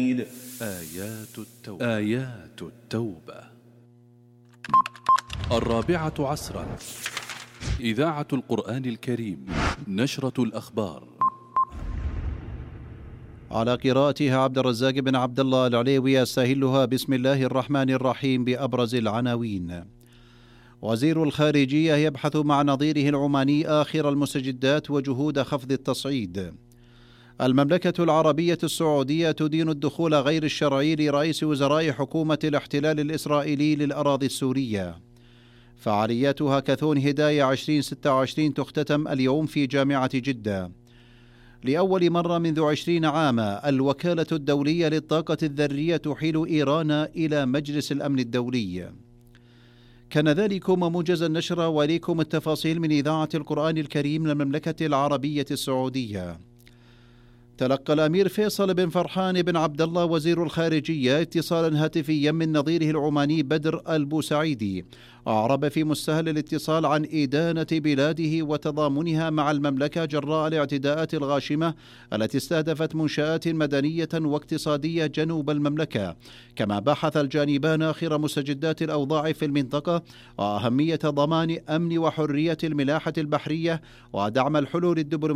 آيات التوبة 4 عصرا. إذاعة القرآن الكريم، نشرة الأخبار. على قراءتها عبد الرزاق بن عبد الله العليوي. أستهلها بسم الله الرحمن الرحيم بأبرز العناوين. وزير الخارجية يبحث مع نظيره العماني آخر المستجدات وجهود خفض التصعيد. المملكة العربية السعودية تدين الدخول غير الشرعي لرئيس وزراء حكومة الاحتلال الإسرائيلي للأراضي السورية. فعاليات هاكاثون هداية 2026 تختتم اليوم في جامعة جدة. لأول مرة منذ 20 عاما الوكالة الدولية للطاقة الذرية تحيل إيران إلى مجلس الأمن الدولي. كان ذلكم موجز النشر، وإليكم التفاصيل من إذاعة القرآن الكريم للمملكة العربية السعودية. تلقى الأمير فيصل بن فرحان بن عبد الله وزير الخارجية اتصالا هاتفيا من نظيره العماني بدر البوسعيدي، أعرب في مستهل الاتصال عن إدانة بلاده وتضامنها مع المملكة جراء الاعتداءات الغاشمة التي استهدفت منشآت مدنية واقتصادية جنوب المملكة، كما بحث الجانبان آخر مستجدات الأوضاع في المنطقة وأهمية ضمان أمن وحرية الملاحة البحرية ودعم الحلول الدبلوماسية